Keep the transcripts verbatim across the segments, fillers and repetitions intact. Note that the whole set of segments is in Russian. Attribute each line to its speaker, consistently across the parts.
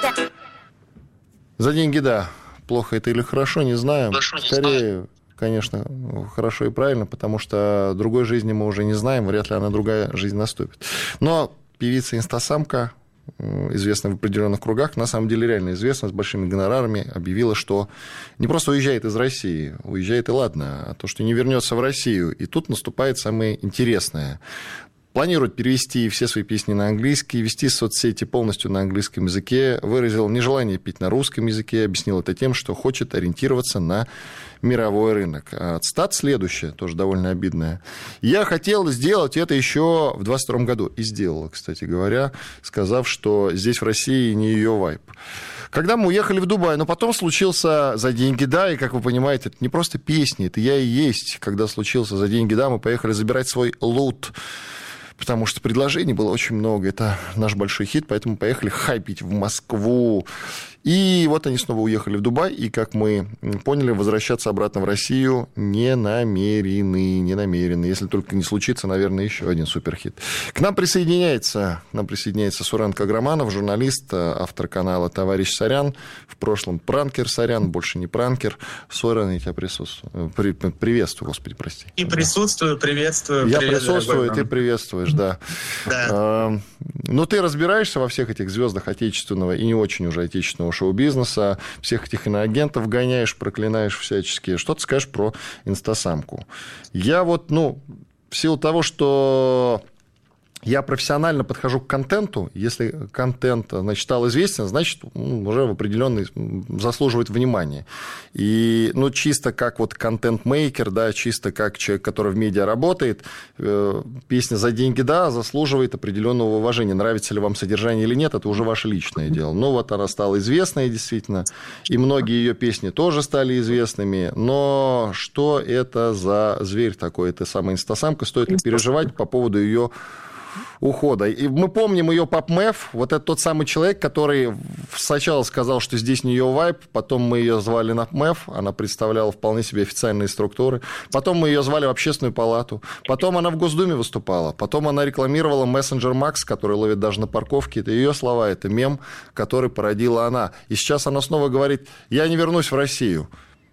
Speaker 1: За деньги, да. Плохо это или хорошо, не знаю.
Speaker 2: Хорошо, не
Speaker 1: Скорее,
Speaker 2: знаю.
Speaker 1: конечно, хорошо и правильно, потому что другой жизни мы уже не знаем, вряд ли она другая жизнь наступит. Но певица Инстасамка, известная в определенных кругах, на самом деле реально известна, с большими гонорарами, объявила, что не просто уезжает из России, уезжает и ладно, а то, что не вернется в Россию. И тут наступает самое интересное. Планирует перевести все свои песни на английский, вести соцсети полностью на английском языке, выразил нежелание петь на русском языке, объяснил это тем, что хочет ориентироваться на мировой рынок. А цитата следующая, тоже довольно обидная. «Я хотел сделать это еще в двадцать втором году». И сделала, кстати говоря, сказав, что здесь в России не ее вайб. Когда мы уехали в Дубай, но потом случился «За деньги, да», и, как вы понимаете, это не просто песни, это я и есть. Когда случился «За деньги, да», мы поехали забирать свой лут, потому что предложений было очень много. Это наш большой хит, поэтому поехали хайпить в Москву. И вот они снова уехали в Дубай, и, как мы поняли, возвращаться обратно в Россию не намерены, не намерены. Если только не случится, наверное, еще один суперхит. К нам присоединяется, к нам присоединяется Сурен Каграманов, журналист, автор канала «Товарищ Сорян». В прошлом пранкер Сорян, больше не пранкер. Сурен, я тебя присутствую. При, приветствую, господи, прости.
Speaker 2: И присутствую, приветствую.
Speaker 1: Я
Speaker 2: привет,
Speaker 1: присутствую, и ты приветствуешь, да.
Speaker 2: Да.
Speaker 1: А, ну, ты разбираешься во всех этих звездах отечественного и не очень уже отечественного шоу-бизнеса, всех этих иноагентов гоняешь, проклинаешь всячески. Что ты скажешь про Инстасамку? Я вот, ну, в силу того, что я профессионально подхожу к контенту, если контент, значит, стал известен, значит, уже в определенный заслуживает внимания. И, ну, чисто как вот контент-мейкер, да, чисто как человек, который в медиа работает, песня «За деньги, да» заслуживает определенного уважения. Нравится ли вам содержание или нет, это уже ваше личное дело. Ну, вот она стала известной, действительно, и многие ее песни тоже стали известными, но что это за зверь такой, это самая Инстасамка, стоит ли переживать по поводу ее ухода. И мы помним ее поп-мэв, вот это тот самый человек, который сначала сказал, что здесь не ее вайб, потом мы ее звали на мэв, она представляла вполне себе официальные структуры, потом мы ее звали в Общественную палату, потом она в Госдуме выступала, потом она рекламировала мессенджер Макс, который ловит даже на парковке, это ее слова, это мем, который породила она. И сейчас она снова говорит: я не вернусь в Россию.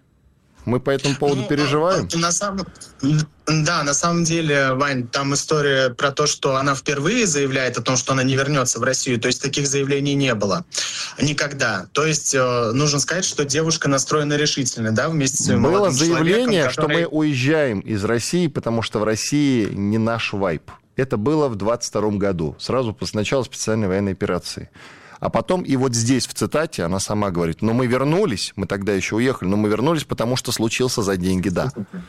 Speaker 1: Мы по этому поводу ну, переживаем?
Speaker 2: На самом... Да, на самом деле, Вань, там история про то, что она впервые заявляет о том, что она не вернется в Россию. То есть таких заявлений не было никогда. То есть э, нужно сказать, что девушка настроена решительно, да, вместе с своим
Speaker 1: Было заявление,
Speaker 2: который...
Speaker 1: что мы уезжаем из России, потому что в России не наш вайб. Это было в двадцать втором году, сразу после начала специальной военной операции. А потом, и вот здесь в цитате она сама говорит: но мы вернулись, мы тогда еще уехали, но мы вернулись, потому что случился «За деньги, да».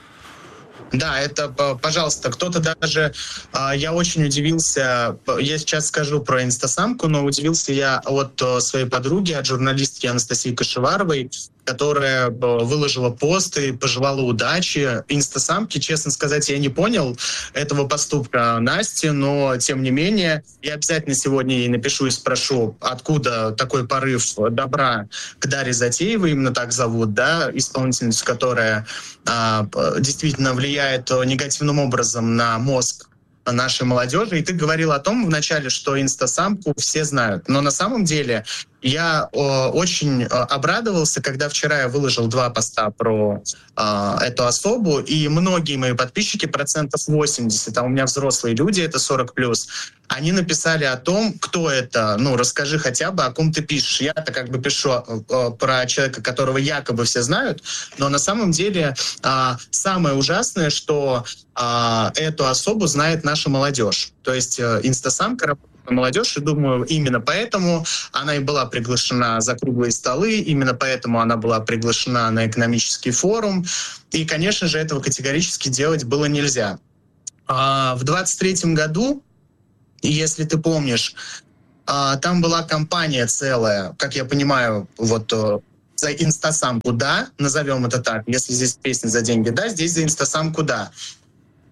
Speaker 2: Да, это, пожалуйста, кто-то даже... Я очень удивился, я сейчас скажу про Инстасамку, но удивился я от своей подруги, от журналистки Анастасии Кашеваровой, которая выложила пост и пожелала удачи Инстасамке. Честно сказать, я не понял этого поступка Насти, но, тем не менее, я обязательно сегодня ей напишу и спрошу, откуда такой порыв добра к Дарье Затеевой, именно так зовут, да, исполнительницу, которая а, действительно влияет негативным образом на мозг нашей молодежи. И ты говорил о том вначале, что Инстасамку все знают. Но на самом деле я о, очень обрадовался, когда вчера я выложил два поста про э, эту особу, и многие мои подписчики, процентов восемьдесят, а у меня взрослые люди, это сорок плюс, они написали о том, кто это. Ну, расскажи хотя бы, о ком ты пишешь. Я-то как бы пишу э, про человека, которого якобы все знают, но на самом деле э, самое ужасное, что э, эту особу знает наша молодежь. То есть э, Инстасамка работает молодежь, и думаю, именно поэтому она и была приглашена за круглые столы, именно поэтому она была приглашена на экономический форум, и, конечно же, этого категорически делать было нельзя. А в двадцать третьем году, если ты помнишь, там была кампания целая, как я понимаю, вот за Инстасамку, да, назовем это так, если здесь песня «За деньги, да», здесь за Инстасамку, да.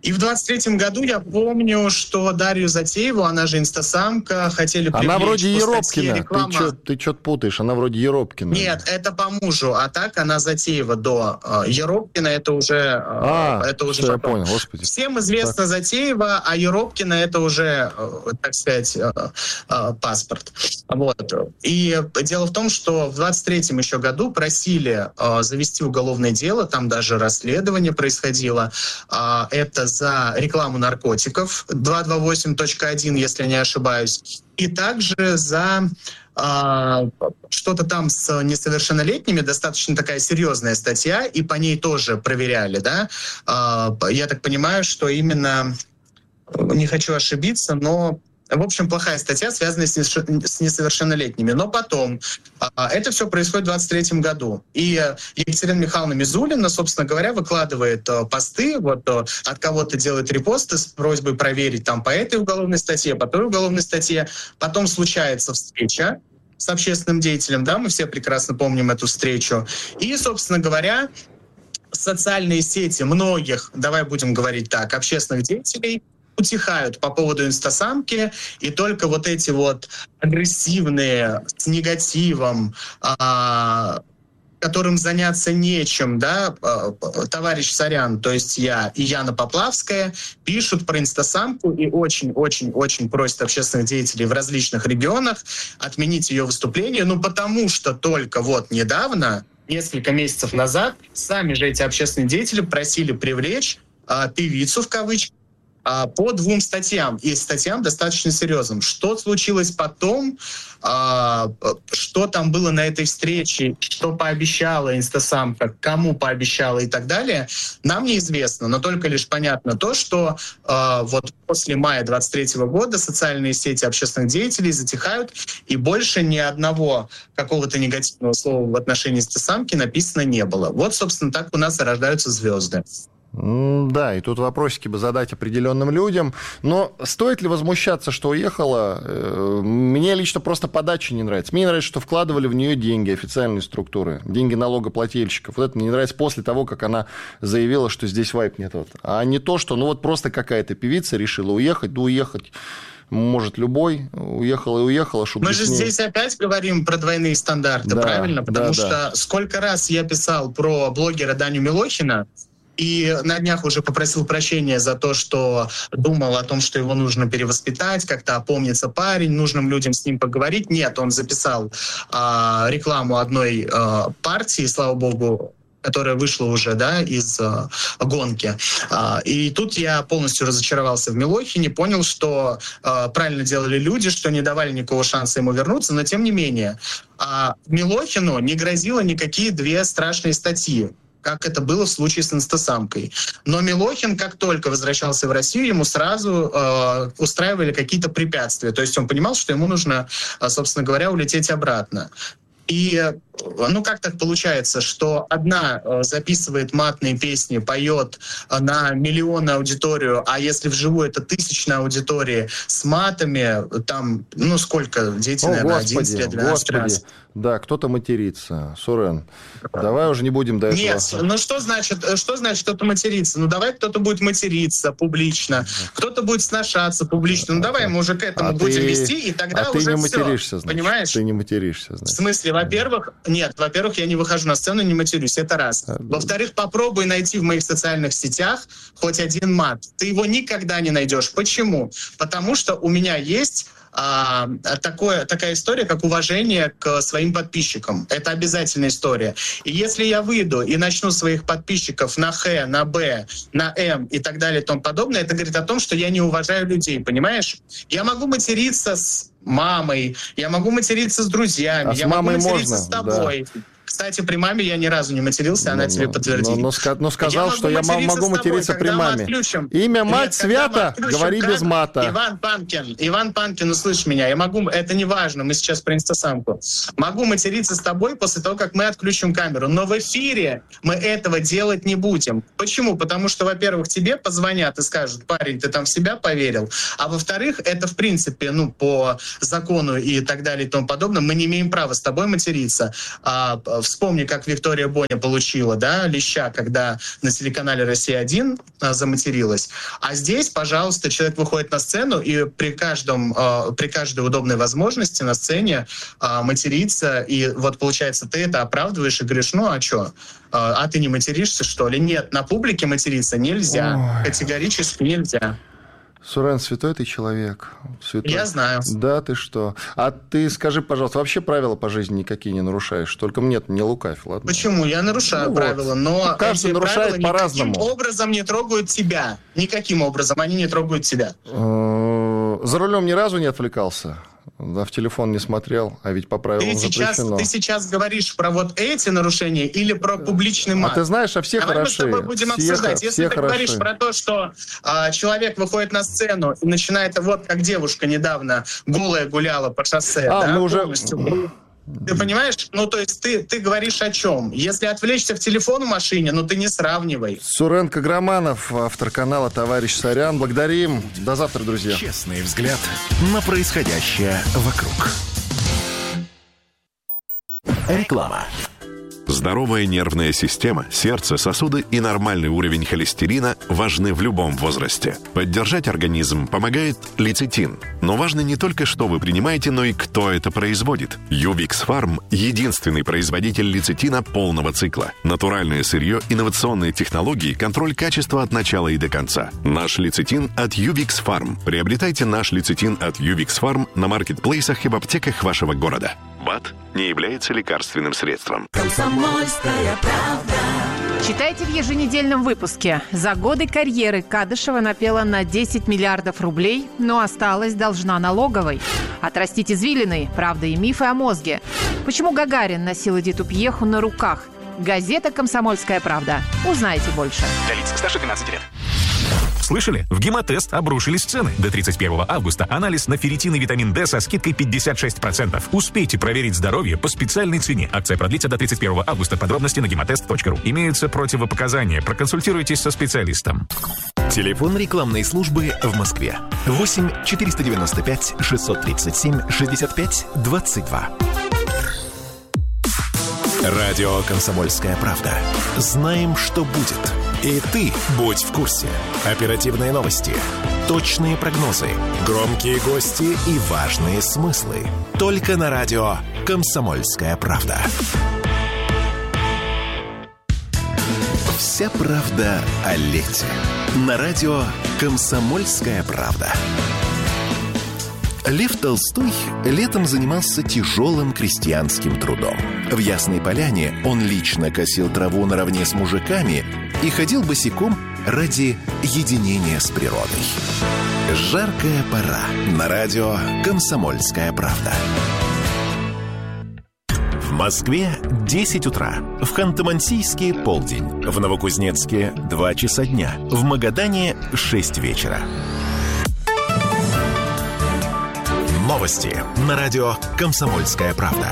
Speaker 2: И в двадцать третьем году я помню, что Дарью Затееву, она же инстасамка, хотели привлечь.
Speaker 1: Она вроде
Speaker 2: по статье
Speaker 1: Еропкина.
Speaker 2: реклама.
Speaker 1: Ты, чё, ты что-то путаешь, она вроде Еропкина.
Speaker 2: Нет, это по мужу, а так она Затеева до э, Еропкина, это уже, э,
Speaker 1: а,
Speaker 2: это уже
Speaker 1: все, я
Speaker 2: потом.
Speaker 1: понял, господи.
Speaker 2: Всем известно так. Затеева, а Еропкина это уже, э, так сказать, э, э, паспорт. Вот. И дело в том, что в двадцать третьем еще году просили э, завести уголовное дело, там даже расследование происходило. Э, это за рекламу наркотиков, двести двадцать восемь точка один, если не ошибаюсь, и также за а, что-то там с несовершеннолетними, достаточно такая серьезная статья, и по ней тоже проверяли, да. А, я так понимаю, что именно, не хочу ошибиться, но в общем, плохая статья, связанная с несовершеннолетними. Но потом а, это все происходит в двадцать третьем году. И Екатерина Михайловна Мизулина, собственно говоря, выкладывает а, посты, вот а, от кого-то делает репосты с просьбой проверить там по этой уголовной статье, по той уголовной статье. Потом случается встреча с общественным деятелем, да, мы все прекрасно помним эту встречу. И, собственно говоря, социальные сети многих, давай будем говорить так, общественных деятелей утихают по поводу инстасамки, и только вот эти вот агрессивные, с негативом, а, которым заняться нечем, да, товарищ Сорян, то есть я и Яна Поплавская, пишут про инстасамку и очень-очень-очень просят общественных деятелей в различных регионах отменить ее выступление, ну потому что только вот недавно, несколько месяцев назад, сами же эти общественные деятели просили привлечь а, певицу в кавычках по двум статьям, и статьям достаточно серьезным. Что случилось потом, что там было на этой встрече, что пообещала инстасамка, кому пообещала и так далее, нам неизвестно, но только лишь понятно то, что вот после мая двадцать третьего года социальные сети общественных деятелей затихают, и больше ни одного какого-то негативного слова в отношении инстасамки написано не было. Вот, собственно, так у нас и рождаются звезды.
Speaker 1: Да, и тут вопросики бы задать определенным людям. Но стоит ли возмущаться, что уехала? Мне лично просто подача не нравится. Мне не нравится, что вкладывали в нее деньги, официальные структуры, деньги налогоплательщиков. Вот это мне не нравится после того, как она заявила, что здесь вайп нет. А не то, что ну вот просто какая-то певица решила уехать, да уехать может любой, уехала и уехала.
Speaker 2: Мы же
Speaker 1: ней...
Speaker 2: здесь опять говорим про двойные стандарты, да, правильно? Потому да, что да. Сколько раз я писал про блогера Даню Милохина, и на днях уже попросил прощения за то, что думал о том, что его нужно перевоспитать, как-то опомнится парень, нужным людям с ним поговорить. Нет, он записал э, рекламу одной э, партии, слава богу, которая вышла уже, да, из э, гонки. Э, и тут я полностью разочаровался в Милохине, понял, что э, правильно делали люди, что не давали никакого шанса ему вернуться, но тем не менее э, Милохину не грозило никакие две страшные статьи, как это было в случае с инстасамкой. Но Милохин, как только возвращался в Россию, ему сразу э, устраивали какие-то препятствия. То есть он понимал, что ему нужно, э, собственно говоря, улететь обратно. И ну как так получается, что одна э, записывает матные песни, поет э, на миллионы аудиторию, а если вживую это тысячная аудитория с матами, там, ну сколько, дети,
Speaker 1: О,
Speaker 2: наверное,
Speaker 1: Господи,
Speaker 2: одиннадцать лет, двенадцать раз.
Speaker 1: Да, кто-то матерится. Сурен, давай уже не будем до этого.
Speaker 2: Нет, ну что значит, что значит кто-то матерится? Ну давай кто-то будет материться публично, кто-то будет сношаться публично. Ну давай мы уже к этому а будем ты... вести, и тогда
Speaker 1: а
Speaker 2: уже
Speaker 1: ты не
Speaker 2: все.
Speaker 1: Материшься, значит.
Speaker 2: Понимаешь?
Speaker 1: Ты не материшься, значит.
Speaker 2: В смысле, во-первых, нет, во-первых, я не выхожу на сцену, не матерюсь, это раз. Во-вторых, попробуй найти в моих социальных сетях хоть один мат. Ты его никогда не найдешь. Почему? Потому что у меня есть а, такое, такая история, как уважение к своим подписчикам. Это обязательная история. И если я выйду и начну своих подписчиков на Х, на Б, на М и так далее и тому подобное, это говорит о том, что я не уважаю людей, понимаешь? Я могу материться с мамой, я могу материться с друзьями,
Speaker 1: а
Speaker 2: я
Speaker 1: с
Speaker 2: могу материться
Speaker 1: можно,
Speaker 2: с тобой. Да. Кстати, при маме я ни разу не матерился,
Speaker 1: но,
Speaker 2: она тебе подтвердит.
Speaker 1: Но, но, но сказал, я что я могу материться при маме. Имя мать Нет, свято, говори без мата.
Speaker 2: Иван Панкин, Иван Панкин, услышь меня, я могу, это не важно, мы сейчас про инстасамку. Могу материться с тобой после того, как мы отключим камеру, но в эфире мы этого делать не будем. Почему? Потому что, во-первых, тебе позвонят и скажут, парень, ты там в себя поверил, а во-вторых, это в принципе, ну, по закону и так далее и тому подобное, мы не имеем права с тобой материться. А, вспомни, как Виктория Боня получила, да, леща, когда на телеканале «Россия-один» заматерилась. А здесь, пожалуйста, человек выходит на сцену и при каждом, при каждой удобной возможности на сцене матерится. И вот, получается, ты это оправдываешь и говоришь, ну, а что? А ты не материшься, что ли? Нет, на публике материться нельзя. Ой. Категорически нельзя.
Speaker 1: Сурен, святой ты человек. Святой.
Speaker 2: Я знаю.
Speaker 1: Да, ты что? А ты скажи, пожалуйста, вообще правила по жизни никакие не нарушаешь? Только мне не лукавь, ладно?
Speaker 2: Почему? Я нарушаю ну правила, вот. но
Speaker 1: ну, каждый
Speaker 2: эти
Speaker 1: нарушает
Speaker 2: правила
Speaker 1: по-разному.
Speaker 2: Никаким образом не трогают тебя. Никаким образом они не трогают тебя.
Speaker 1: За рулем ни разу не отвлекался? Да, в телефон не смотрел, а ведь по правилам
Speaker 2: ты сейчас,
Speaker 1: запрещено. Ты
Speaker 2: сейчас говоришь про вот эти нарушения или про публичный мат?
Speaker 1: А ты знаешь, а все
Speaker 2: Давай
Speaker 1: хороши.
Speaker 2: мы с тобой будем
Speaker 1: все,
Speaker 2: обсуждать. Если
Speaker 1: все
Speaker 2: ты
Speaker 1: хороши.
Speaker 2: говоришь про то, что а, человек выходит на сцену и начинает, вот как девушка недавно голая гуляла по шоссе,
Speaker 1: а,
Speaker 2: да,
Speaker 1: мы уже...
Speaker 2: полностью... Ты понимаешь? Ну, то есть ты, ты говоришь о чем? Если отвлечься в телефон в машине, ну ты не сравнивай.
Speaker 1: Сурен Каграманов, автор канала «Товарищ Сорян». Благодарим. До завтра, друзья.
Speaker 3: Честный взгляд на происходящее вокруг. Реклама.
Speaker 4: Здоровая нервная система, сердце, сосуды и нормальный уровень холестерина важны в любом возрасте. Поддержать организм помогает лецитин. Но важно не только, что вы принимаете, но и кто это производит. Ювикс Фарм – единственный производитель лецитина полного цикла. Натуральное сырье, инновационные технологии, контроль качества от начала и до конца. Наш лецитин от Ювикс Фарм. Приобретайте наш лецитин от Ювикс Фарм на маркетплейсах и в аптеках вашего города. БАД не является лекарственным средством.
Speaker 5: Комсомольская правда.
Speaker 6: Читайте в еженедельном выпуске. За годы карьеры Кадышева напела на десять миллиардов рублей, но осталась должна налоговой. Отрастить извилины, правда и мифы о мозге. Почему Гагарин носил Эдиту Пьеху на руках? Газета «Комсомольская правда». Узнайте больше.
Speaker 7: Для лиц старше двенадцати лет. Слышали? В Гемотест обрушились цены. До тридцать первого августа анализ на ферритин и витамин D со скидкой пятьдесят шесть процентов. Успейте проверить здоровье по специальной цене. Акция продлится до тридцать первого августа. Подробности на гемотест точка ру. Имеются противопоказания. Проконсультируйтесь со специалистом.
Speaker 3: Телефон рекламной службы в Москве. восемь четыреста девяносто пять шестьсот тридцать семь шестьдесят пять двадцать два. Радио «Комсомольская правда». Знаем, что будет. И ты будь в курсе. Оперативные новости, точные прогнозы, громкие гости и важные смыслы. Только на радио «Комсомольская правда». Вся правда о лете. На радио «Комсомольская правда». Лев Толстой летом занимался тяжелым крестьянским трудом. В Ясной Поляне он лично косил траву наравне с мужиками и ходил босиком ради единения с природой. Жаркая пора. На радио «Комсомольская правда». В Москве десять утра. В Ханты-Мансийске полдень. В Новокузнецке два часа дня. В Магадане шесть вечера. Новости на радио «Комсомольская правда».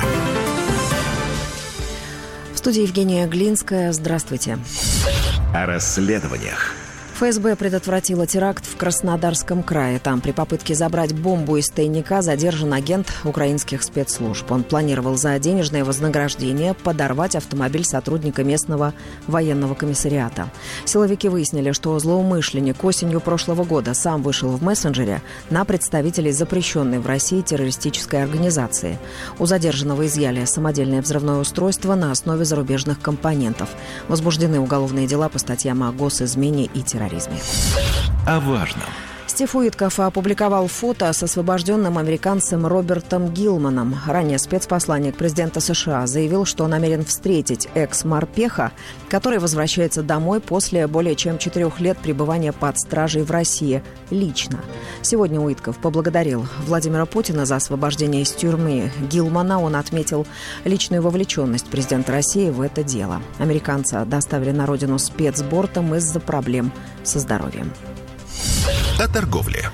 Speaker 8: В студии Евгения Глинская. Здравствуйте.
Speaker 3: О расследованиях.
Speaker 8: ФСБ предотвратила теракт в Краснодарском крае. Там при попытке забрать бомбу из тайника задержан агент украинских спецслужб. Он планировал за денежное вознаграждение подорвать автомобиль сотрудника местного военного комиссариата. Силовики выяснили, что злоумышленник осенью прошлого года сам вышел в мессенджере на представителей запрещенной в России террористической организации. У задержанного изъяли самодельное взрывное устройство на основе зарубежных компонентов. Возбуждены уголовные дела по статьям о госизмене и терроризме.
Speaker 3: О важном.
Speaker 8: Стив Уиткоф опубликовал фото с освобожденным американцем Робертом Гилманом. Ранее спецпосланник президента США заявил, что намерен встретить экс-морпеха, который возвращается домой после более чем четырех лет пребывания под стражей в России, лично. Сегодня Уиткоф поблагодарил Владимира Путина за освобождение из тюрьмы Гилмана. Он отметил личную вовлеченность президента России в это дело. Американца доставили на родину спецбортом из-за проблем со здоровьем.
Speaker 3: О торговле.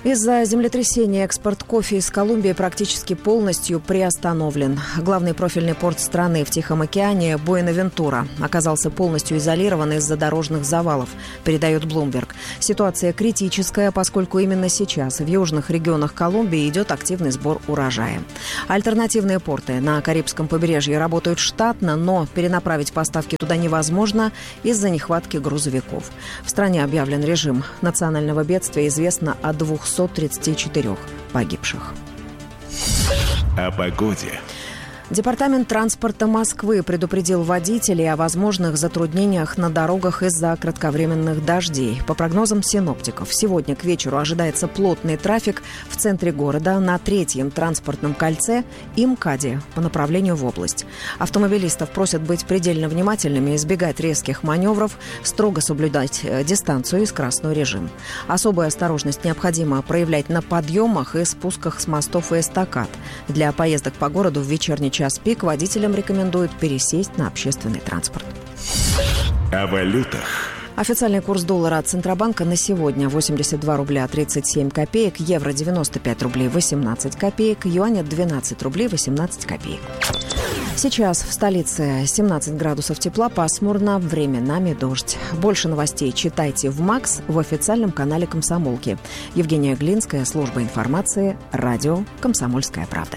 Speaker 8: Из-за землетрясения экспорт кофе из Колумбии практически полностью приостановлен. Главный профильный порт страны в Тихом океане Буэнавентура оказался полностью изолирован из-за дорожных завалов, передает Bloomberg. Ситуация критическая, поскольку именно сейчас в южных регионах Колумбии идет активный сбор урожая. Альтернативные порты на Карибском побережье работают штатно, но перенаправить поставки туда невозможно из-за нехватки грузовиков. В стране объявлен режим национального бедствия, известно о двухстах тридцати четырёх погибших.
Speaker 3: О погоде.
Speaker 8: Департамент транспорта Москвы предупредил водителей о возможных затруднениях на дорогах из-за кратковременных дождей. По прогнозам синоптиков, сегодня к вечеру ожидается плотный трафик в центре города на третьем транспортном кольце и МКАДе по направлению в область. Автомобилистов просят быть предельно внимательными, избегать резких маневров, строго соблюдать дистанцию и скоростной режим. Особую осторожность необходимо проявлять на подъемах и спусках с мостов и эстакад. Для поездок по городу в вечерний час пик водителям рекомендуют пересесть на общественный транспорт.
Speaker 3: О валютах.
Speaker 8: Официальный курс доллара от Центробанка на сегодня восемьдесят два рубля тридцать семь копеек, евро девяносто пять рублей восемнадцать копеек, юаня двенадцать рублей восемнадцать копеек. Сейчас в столице семнадцать градусов тепла, пасмурно, временами дождь. Больше новостей читайте в МАКС в официальном канале «Комсомолки». Евгения Глинская, служба информации, радио «Комсомольская правда».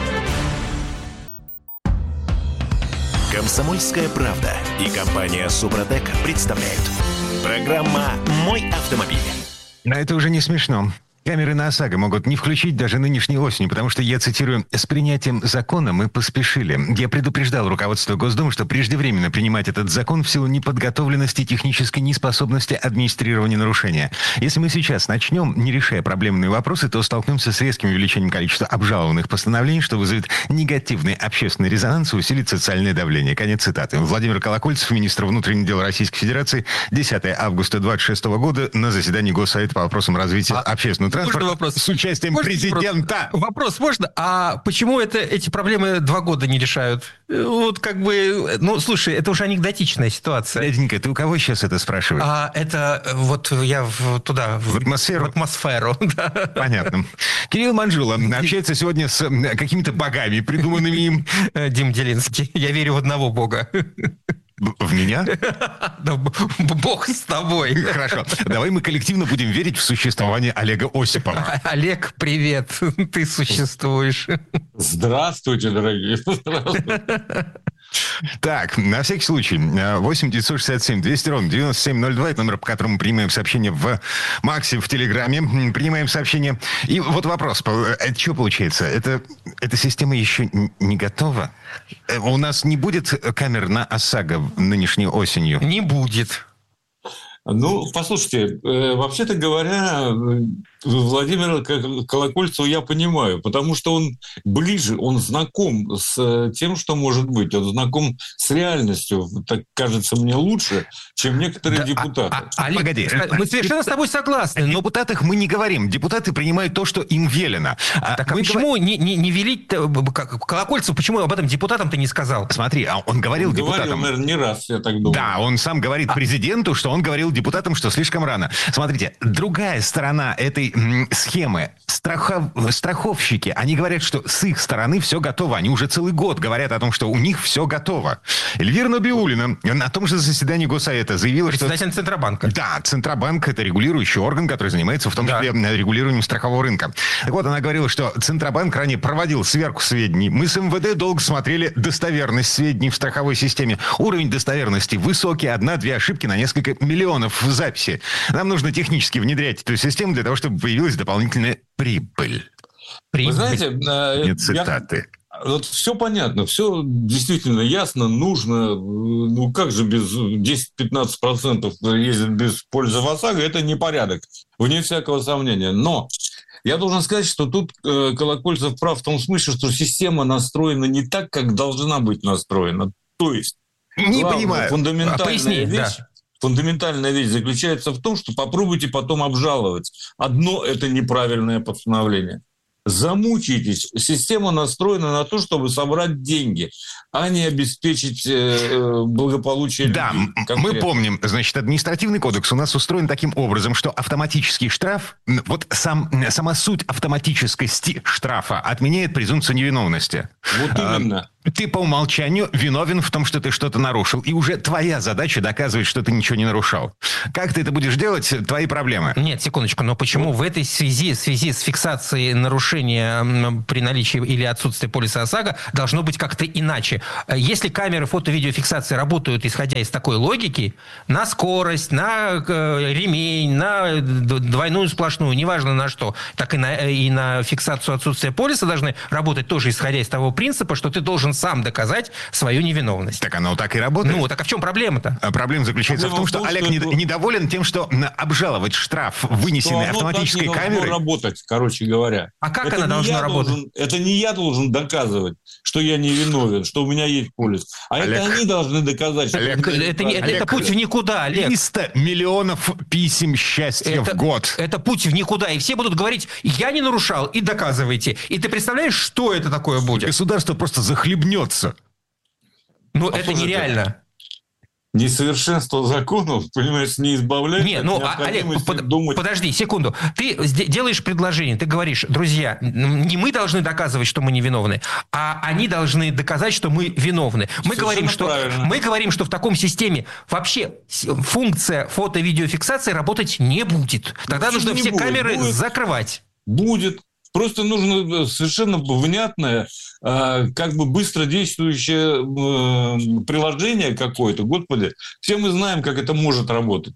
Speaker 3: «Комсомольская правда» и компания «Супротек» представляют. Программа «Мой автомобиль».
Speaker 9: Но это уже не смешно. Камеры на ОСАГО могут не включить даже нынешней осенью, потому что, я цитирую, «с принятием закона мы поспешили». Я предупреждал руководство Госдумы, что преждевременно принимать этот закон в силу неподготовленности и технической неспособности администрирования нарушения. Если мы сейчас начнем, не решая проблемные вопросы, то столкнемся с резким увеличением количества обжалованных постановлений, что вызовет негативный общественный резонанс и усилит социальное давление. Конец цитаты. Владимир Колокольцев, министр внутренних дел Российской Федерации, десятого августа две тысячи двадцать шестого года на заседании Госсовета по вопросам развития а... общественного транспорт вопрос? С участием можно президента.
Speaker 10: Вопрос? вопрос можно? А почему это, эти проблемы два года не решают? Вот как бы, ну, слушай, это уже анекдотичная ситуация.
Speaker 9: Дяденька, ты у кого сейчас это спрашиваешь?
Speaker 10: А это вот я в, туда,
Speaker 9: в, в атмосферу.
Speaker 10: В атмосферу, да.
Speaker 9: Понятно. Кирилл Манжула общается сегодня с какими-то богами, придуманными им.
Speaker 10: Дим Делинский, я верю в одного бога.
Speaker 9: В меня?
Speaker 10: Да, бог с тобой.
Speaker 9: Хорошо. Давай мы коллективно будем верить в существование Олега Осипова.
Speaker 10: Олег, привет. Ты существуешь.
Speaker 11: Здравствуйте, дорогие. Здравствуйте.
Speaker 9: Так, на всякий случай, восемь девятьсот шестьдесят семь двести ровно девяносто семь ноль два, это номер, по которому мы принимаем сообщение в Максе, в Телеграме, принимаем сообщение. И вот вопрос, это что получается? Это, эта система еще не готова? У нас не будет камер на ОСАГО нынешней осенью?
Speaker 10: Не будет.
Speaker 11: Ну, послушайте, э, вообще-то говоря, Владимира Колокольцева я понимаю, потому что он ближе, он знаком с тем, что может быть, он знаком с реальностью, так кажется мне, лучше, чем некоторые да, депутаты.
Speaker 9: А, а, а, Погоди, мы совершенно с тобой согласны. О депутатах мы не говорим. Депутаты принимают то, что им велено.
Speaker 10: А, так а почему говор... не, не, не велить Колокольцеву, почему об этом депутатам-то не сказал?
Speaker 9: Смотри, а он говорил
Speaker 11: он
Speaker 9: депутатам.
Speaker 11: Говорил, наверное, не раз, я так думаю.
Speaker 9: Да, он сам говорит а... президенту, что он говорил депутатам, что слишком рано. Смотрите, другая сторона этой м, схемы, страхов, страховщики, они говорят, что с их стороны все готово. Они уже целый год говорят о том, что у них все готово. Эльвира Набиуллина на том же заседании Госсовета заявила, что...
Speaker 10: Председатель Центробанка.
Speaker 9: Да, Центробанк – это регулирующий орган, который занимается в том числе да. регулированием страхового рынка. Так вот, она говорила, что Центробанк ранее проводил сверку сведений. Мы с МВД долго смотрели достоверность сведений в страховой системе. Уровень достоверности высокий, одна-две ошибки на несколько миллионов в записи. Нам нужно технически внедрять эту систему для того, чтобы появилась дополнительная прибыль.
Speaker 11: прибыль. Вы знаете,
Speaker 9: Нет цитаты.
Speaker 11: Я, вот все понятно, все действительно ясно, нужно. Ну как же без десять-пятнадцать процентов ездят без пользы в ОСАГО, это непорядок, вне всякого сомнения. Но я должен сказать, что тут э, Колокольцев прав в том смысле, что система настроена не так, как должна быть настроена. То есть,
Speaker 9: не
Speaker 11: главная,
Speaker 9: понимаю.
Speaker 11: фундаментальная
Speaker 10: а поясни,
Speaker 11: вещь...
Speaker 10: Да.
Speaker 11: Фундаментальная вещь заключается в том, что попробуйте потом обжаловать. Одно – это неправильное постановление. замучаетесь. Система настроена на то, чтобы собрать деньги, а не обеспечить э, благополучие
Speaker 9: да,
Speaker 11: людей.
Speaker 9: Да, мы помним, значит, административный кодекс у нас устроен таким образом, что автоматический штраф, вот сам, сама суть автоматическости штрафа отменяет презумпцию невиновности.
Speaker 11: Вот именно.
Speaker 9: А, ты по умолчанию виновен в том, что ты что-то нарушил, и уже твоя задача доказывать, что ты ничего не нарушал. Как ты это будешь делать, твои проблемы.
Speaker 10: Нет, секундочку, но почему вот в этой связи, в связи с фиксацией нарушения при наличии или отсутствии полиса ОСАГО должно быть как-то иначе? Если камеры фото-видеофиксации работают, исходя из такой логики, на скорость, на ремень, на двойную сплошную, неважно на что, так и на, и на фиксацию отсутствия полиса должны работать тоже исходя из того принципа, что ты должен сам доказать свою невиновность.
Speaker 9: Так оно так и работает.
Speaker 10: Ну, так а в чем проблема-то?
Speaker 9: А проблема заключается проблема в том, что, что Олег что это... недоволен тем, что обжаловать штраф, вынесенный автоматической камерой...
Speaker 11: работать, короче говоря.
Speaker 10: А как
Speaker 11: это
Speaker 10: она должна работать?
Speaker 11: Должен, это не я должен доказывать, что я не виновен, что у меня есть полис. А Олег, это они должны доказать, что...
Speaker 10: Олег, это, это, Олег, это путь в никуда, Олег.
Speaker 9: триста миллионов писем счастья
Speaker 10: это,
Speaker 9: в год.
Speaker 10: Это путь в никуда. И все будут говорить, я не нарушал, и доказывайте. И ты представляешь, что это такое будет?
Speaker 9: Государство просто захлебнется.
Speaker 10: Ну, а это нереально.
Speaker 11: Несовершенство законов, понимаешь, не избавляет
Speaker 10: не,
Speaker 11: от
Speaker 10: ну,
Speaker 11: необходимости
Speaker 10: Олег,
Speaker 11: думать...
Speaker 10: подожди секунду. Ты делаешь предложение, ты говоришь, друзья, не мы должны доказывать, что мы невиновны, а они должны доказать, что мы виновны. Мы говорим, что, мы говорим, что в таком системе вообще функция фото-видеофиксации работать не будет. Тогда
Speaker 11: ну,
Speaker 10: нужно все
Speaker 11: будет,
Speaker 10: камеры
Speaker 11: будет,
Speaker 10: закрывать.
Speaker 11: Будет. Просто нужно совершенно внятное, как бы быстро действующее приложение какое-то. Господи, все мы знаем, как это может работать.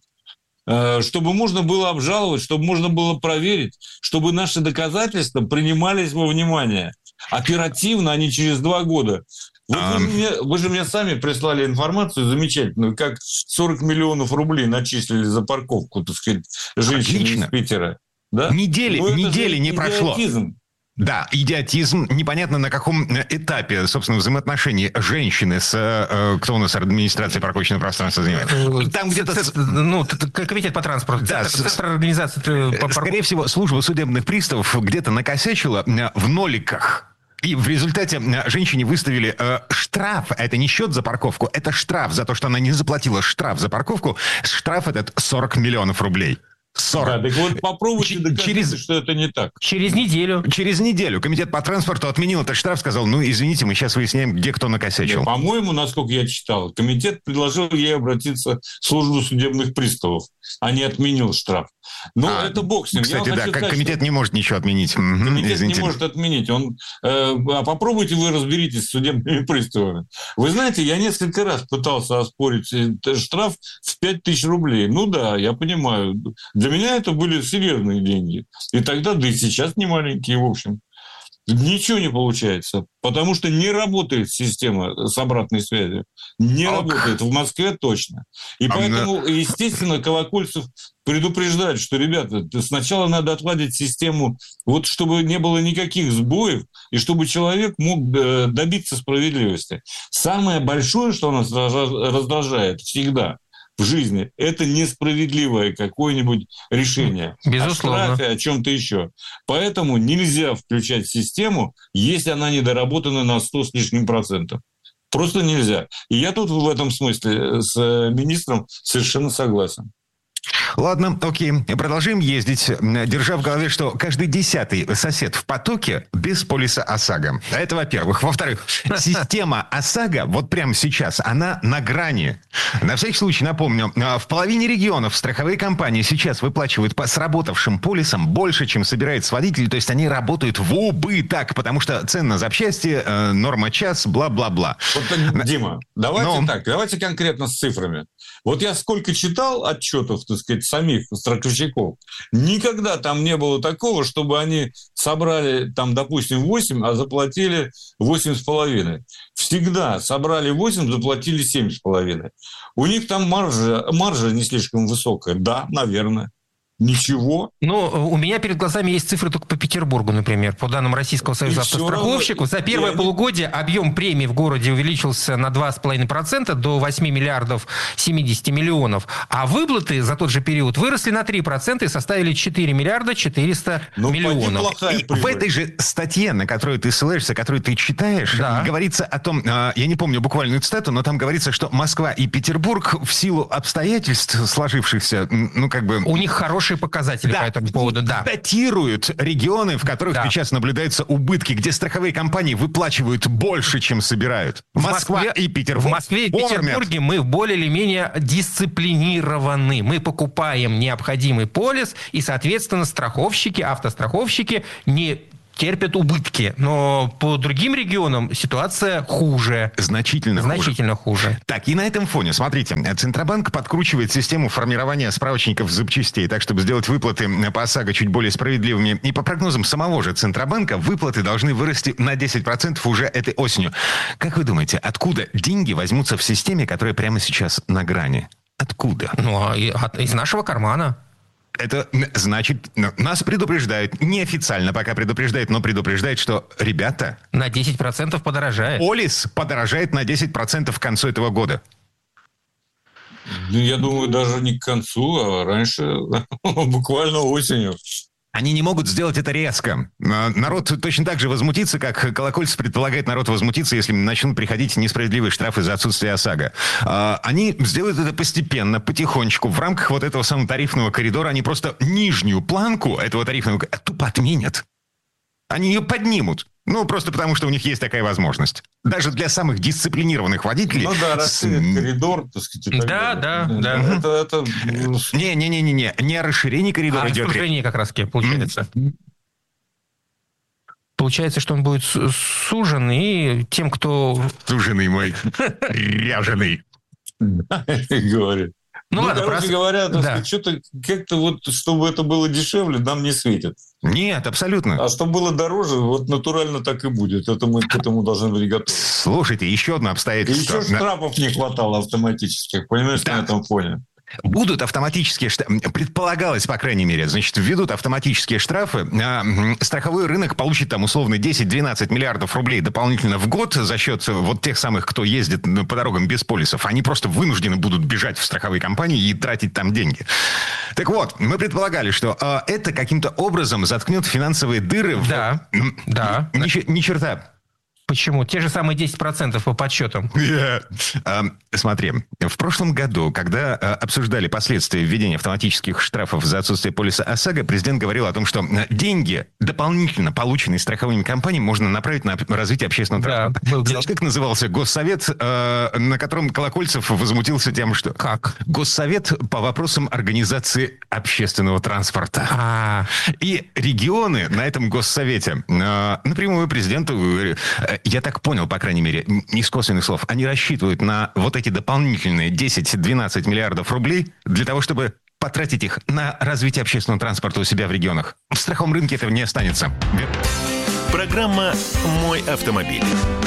Speaker 11: Чтобы можно было обжаловать, чтобы можно было проверить, чтобы наши доказательства принимались во внимание. Оперативно, а не через два года. Вот вы, же мне, вы же мне сами прислали информацию замечательную, как сорок миллионов рублей начислили за парковку, так сказать, женщины
Speaker 9: Отлично.
Speaker 11: из Питера. Да?
Speaker 9: Недели,
Speaker 11: ну,
Speaker 9: недели не прошло.
Speaker 11: Идиотизм.
Speaker 9: Да, идиотизм. Непонятно, на каком этапе, собственно, взаимоотношений женщины с... Э, кто у нас администрацией парковочного пространства занимается?
Speaker 10: Там где-то... Ну, комитет по транспорту.
Speaker 9: Да,
Speaker 10: Центр организации...
Speaker 9: Скорее всего, служба судебных приставов где-то накосячила в ноликах. И в результате женщине выставили э, штраф. Это не счет за парковку, это штраф за то, что она не заплатила штраф за парковку. Штраф этот сорок миллионов рублей. сорок.
Speaker 11: Да, так вот попробуйте доказать,
Speaker 9: через,
Speaker 11: что это не так.
Speaker 10: Через неделю.
Speaker 9: Через неделю комитет по транспорту отменил этот штраф, сказал, ну, извините, мы сейчас выясняем, где кто накосячил.
Speaker 11: Да, по-моему, насколько я читал, комитет предложил ей обратиться в службу судебных приставов, а не отменил штраф. Но а, это бог с ним.
Speaker 9: Кстати, да, как
Speaker 11: сказать,
Speaker 9: комитет не может ничего отменить.
Speaker 11: Комитет
Speaker 9: Извините.
Speaker 11: не может отменить. Он, э, а попробуйте вы разберитесь с судебными приставами. Вы знаете, я несколько раз пытался оспорить штраф в пять тысяч рублей. Ну да, я понимаю. Для меня это были серьезные деньги. И тогда, да и сейчас не маленькие, в общем. Ничего не получается, потому что не работает система с обратной связью. Не Ок. работает. В Москве точно. И а поэтому, мне... естественно, Колокольцев предупреждает, что, ребята, сначала надо отладить систему, вот чтобы не было никаких сбоев, и чтобы человек мог добиться справедливости. Самое большое, что нас раздражает всегда в жизни, это несправедливое какое-нибудь решение.
Speaker 10: Безусловно.
Speaker 11: О штрафе, о чем-то еще. Поэтому нельзя включать систему, если она недоработана на сто с лишним процентов. Просто нельзя. И я тут в этом смысле с министром совершенно согласен.
Speaker 9: Ладно, окей. Продолжаем ездить, держа в голове, что каждый десятый сосед в потоке без полиса ОСАГО. Это во-первых. Во-вторых, система ОСАГО вот прямо сейчас, она на грани. На всякий случай напомню, в половине регионов страховые компании сейчас выплачивают по сработавшим полисам больше, чем собирает с водителей. То есть они работают в убыток, потому что цены на запчасти, норма час, бла-бла-бла.
Speaker 11: Вот, Дима, давайте Но... так, давайте конкретно с цифрами. Вот я сколько читал отчетов, так сказать, самих страховщиков, никогда там не было такого, чтобы они собрали, там, допустим, восемь, а заплатили восемь с половиной. Всегда собрали восемь, заплатили семь с половиной. У них там маржа, маржа не слишком высокая. Да, наверное. Ничего.
Speaker 10: Ну, у меня перед глазами есть цифры только по Петербургу, например. По данным Российского союза автостраховщиков, за первое
Speaker 11: они...
Speaker 10: полугодие объем премий в городе увеличился на два целых пять десятых процента до восемь миллиардов семьдесят миллионов. А выплаты за тот же период выросли на три процента и составили четыре миллиарда четыреста ну, миллионов.
Speaker 9: И в этой же статье, на которую ты ссылаешься, которую ты читаешь, да. говорится о том, я не помню буквальную цитату, но там говорится, что Москва и Петербург в силу обстоятельств сложившихся, ну, как бы...
Speaker 10: У них хорошие показатели да, по этому поводу, да.
Speaker 9: Датируют регионы, в которых да. сейчас наблюдаются убытки, где страховые компании выплачивают больше, чем собирают. Москва
Speaker 10: Москве,
Speaker 9: и Петербург.
Speaker 10: В Москве и Петербурге мы более или менее дисциплинированы. Мы покупаем необходимый полис, и, соответственно, страховщики, автостраховщики не терпят убытки. Но по другим регионам ситуация хуже.
Speaker 9: Значительно,
Speaker 10: Значительно хуже.
Speaker 9: хуже. Так, и на этом фоне, смотрите, Центробанк подкручивает систему формирования справочников запчастей, так, чтобы сделать выплаты по ОСАГО чуть более справедливыми. И по прогнозам самого же Центробанка, выплаты должны вырасти на десять процентов уже этой осенью. Как вы думаете, откуда деньги возьмутся в системе, которая прямо сейчас на грани? Откуда?
Speaker 10: Ну, из нашего кармана.
Speaker 9: Это значит, нас предупреждают, неофициально пока предупреждают, но предупреждают, что, ребята...
Speaker 10: На десять процентов подорожает.
Speaker 9: Полис подорожает на десять процентов к концу этого года.
Speaker 11: Ну, я думаю, даже не к концу, а раньше, буквально осенью.
Speaker 9: Они не могут сделать это резко. Народ точно так же возмутится, как Колокольцев предполагает, народ возмутится, если начнут приходить несправедливые штрафы за отсутствие ОСАГО. Они сделают это постепенно, потихонечку. В рамках вот этого самого тарифного коридора они просто нижнюю планку этого тарифного тупо отменят. Они ее поднимут. Ну, просто потому, что у них есть такая возможность. Даже для самых дисциплинированных водителей...
Speaker 11: Ну да, расширить коридор, так сказать.
Speaker 10: Да, да, да.
Speaker 11: Это, это...
Speaker 9: Не-не-не-не, не о расширении коридора
Speaker 10: а
Speaker 9: идет.
Speaker 10: А расширение как раз получается. Получается, что он будет сужен, и тем, кто...
Speaker 9: Суженый мой, ряженый.
Speaker 11: Говорит.
Speaker 10: Ну,
Speaker 11: ну
Speaker 10: ладно,
Speaker 11: короче
Speaker 10: просто...
Speaker 11: говоря, так
Speaker 10: да.
Speaker 11: сказать, что-то как-то вот, чтобы это было дешевле, нам не светит.
Speaker 9: Нет, абсолютно.
Speaker 11: А чтобы было дороже, вот натурально так и будет. Это мы к этому должны быть готовы.
Speaker 9: Слушайте, еще одно обстоятельство.
Speaker 11: И еще штрафов не хватало автоматических, понимаешь, да. на этом фоне.
Speaker 9: Будут автоматические штрафы, предполагалось, по крайней мере, значит, введут автоматические штрафы, а страховой рынок получит там условно десять-двенадцать миллиардов рублей дополнительно в год за счет вот тех самых, кто ездит по дорогам без полисов. Они просто вынуждены будут бежать в страховые компании и тратить там деньги. Так вот, мы предполагали, что а, это каким-то образом заткнет финансовые дыры.
Speaker 10: Да,
Speaker 9: в...
Speaker 10: да.
Speaker 9: Ни, ни черта.
Speaker 10: Почему? Те же самые десять процентов по подсчетам.
Speaker 9: Yeah. Uh, смотри, в прошлом году, когда uh, обсуждали последствия введения автоматических штрафов за отсутствие полиса ОСАГО, президент говорил о том, что деньги, дополнительно полученные страховыми компаниями, можно направить на развитие общественного транспорта. Да, был... Знаешь, как назывался госсовет, uh, на котором Колокольцев возмутился тем, что...
Speaker 10: Как?
Speaker 9: Госсовет по вопросам организации общественного транспорта.
Speaker 10: А.
Speaker 9: И регионы на этом госсовете uh, напрямую президенту... Я так понял, по крайней мере, из косвенных слов. Они рассчитывают на вот эти дополнительные десять-двенадцать миллиардов рублей для того, чтобы потратить их на развитие общественного транспорта у себя в регионах. В страховом рынке этого не останется.
Speaker 3: Программа «Мой автомобиль».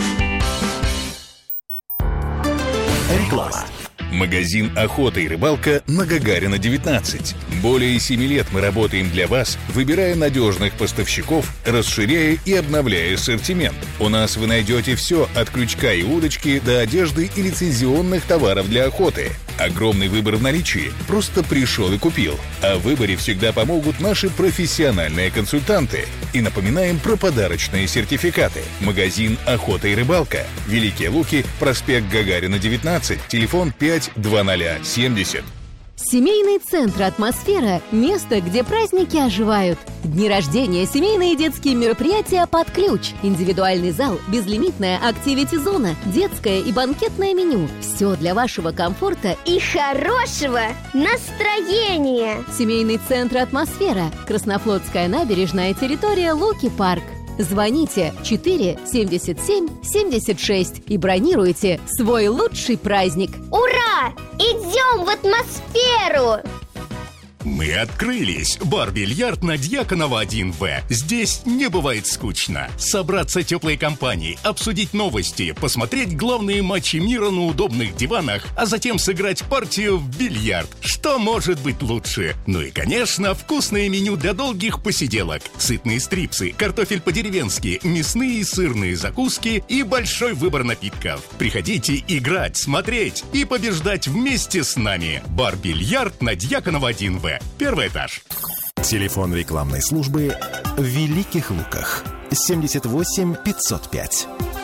Speaker 3: Реклама. Магазин «Охота и рыбалка» на Гагарина, девятнадцать. Более семи лет мы работаем для вас, выбирая надежных поставщиков, расширяя и обновляя ассортимент. У нас вы найдете все от крючка и удочки до одежды и лицензионных товаров для охоты. Огромный выбор в наличии. Просто пришел и купил. А в выборе всегда помогут наши профессиональные консультанты. И напоминаем про подарочные сертификаты. Магазин «Охота и рыбалка». Великие Луки, проспект Гагарина, девятнадцать, телефон пять два ноль семьдесят.
Speaker 12: Семейный центр «Атмосфера» – место, где праздники оживают. Дни рождения, семейные и детские мероприятия под ключ. Индивидуальный зал, безлимитная активити-зона, детское и банкетное меню. Все для вашего комфорта и хорошего настроения. Семейный центр «Атмосфера». Краснофлотская набережная, территория Луки-парк. Звоните четыре семьдесят семь семьдесят шесть и бронируйте свой лучший праздник.
Speaker 13: Ура! Идем в атмосферу! Мы открылись. Бар-бильярд на Дьяконова один вэ. Здесь не бывает скучно. Собраться теплой компанией, обсудить новости, посмотреть главные матчи мира на удобных диванах, а затем сыграть партию в бильярд. Что может быть лучше? Ну и, конечно, вкусное меню для долгих посиделок. Сытные стрипсы, картофель по-деревенски, мясные и сырные закуски и большой выбор напитков. Приходите играть, смотреть и побеждать вместе с нами. Бар-бильярд на Дьяконова один вэ. Первый этаж.
Speaker 3: Телефон рекламной службы в Великих Луках. семьдесят восемь пятьсот пять.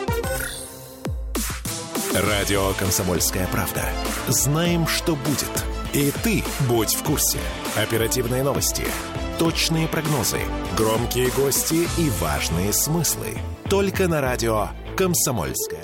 Speaker 3: Радио «Комсомольская правда». Знаем, что будет. И ты будь в курсе. Оперативные новости, точные прогнозы, громкие гости и важные смыслы. Только на радио «Комсомольская».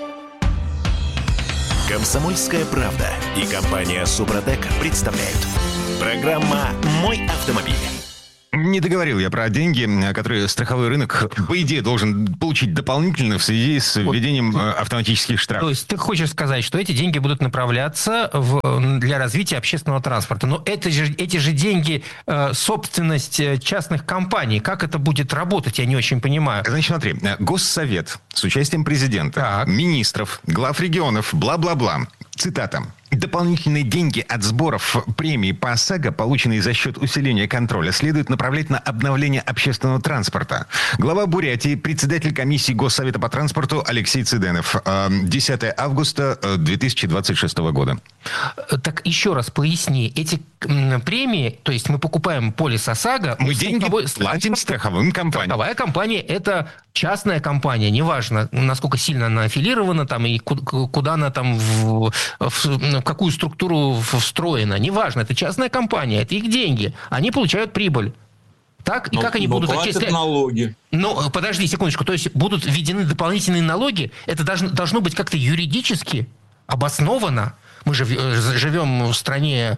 Speaker 3: «Комсомольская правда» и компания «Супротек» представляют. Программа «Мой автомобиль».
Speaker 9: Не договорил я про деньги, которые страховой рынок, по идее, должен получить дополнительно в связи с введением автоматических штрафов.
Speaker 10: То есть ты хочешь сказать, что эти деньги будут направляться в, для развития общественного транспорта. Но это же, эти же деньги э, собственность частных компаний. Как это будет работать, я не очень понимаю.
Speaker 9: Значит, смотри, Госсовет с участием президента,
Speaker 10: так.
Speaker 9: министров, глав регионов, бла-бла-бла. Цитата. Дополнительные деньги от сборов премии по ОСАГО, полученные за счет усиления контроля, следует направлять на обновление общественного транспорта. Глава Бурятии, председатель комиссии Госсовета по транспорту Алексей Цыденов. десятого августа две тысячи двадцать шестого года.
Speaker 10: Так еще раз поясни. Эти премии, то есть мы покупаем полис ОСАГО...
Speaker 9: Мы деньги
Speaker 10: тобой...
Speaker 9: платим страховым компаниям.
Speaker 10: Страховая компания – это частная компания, неважно, насколько сильно она аффилирована там, и куда она там, в, в, в какую структуру встроена. Неважно, это частная компания, это их деньги. Они получают прибыль. Так? И
Speaker 11: но,
Speaker 10: как они
Speaker 11: но
Speaker 10: будут
Speaker 11: платят
Speaker 10: отчислять?
Speaker 11: Налоги.
Speaker 10: Ну, подожди секундочку. То есть будут введены дополнительные налоги? Это должно, должно быть как-то юридически обосновано? Мы же живем в стране,